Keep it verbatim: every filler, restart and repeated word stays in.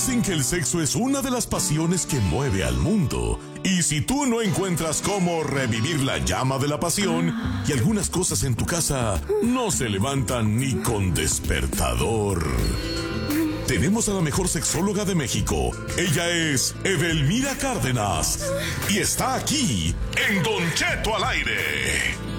Dicen que el sexo es una de las pasiones que mueve al mundo. Y si tú no encuentras cómo revivir la llama de la pasión, y algunas cosas en tu casa no se levantan ni con despertador. Tenemos a la mejor sexóloga de México. Ella es Edelmira Cárdenas. Y está aquí, en Don Cheto al aire.